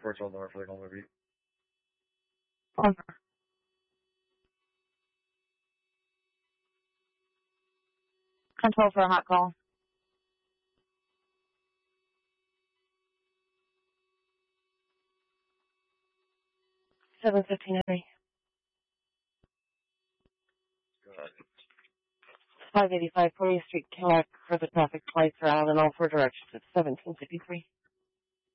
412 North for the Golden Beat. Control for a hot call. 715 Henry. Go ahead. 585 40th Street, Cadillac, for the traffic lights are out in all four directions. It's 1753.